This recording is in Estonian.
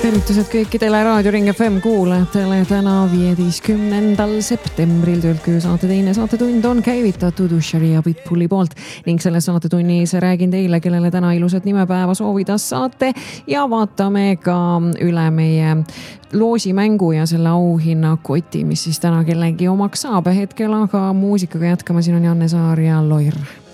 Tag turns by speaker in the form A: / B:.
A: tervitused kõikidele Raadio Ring FM kuulajatele. Täna 15. septembril Tölkü saate teine saatetund on käivitatud Ushari ja Pitbulli poolt ning selles saatetunnis räägin teile, kellele täna ilusat nimepäeva soovida saate ja vaatame ka üle meie loosimängu ja selle auhinnakoti, mis siis täna kellegi omaks saab. Hetkel aga muusikaga jätkama, siin on Janne Saar ja Loir.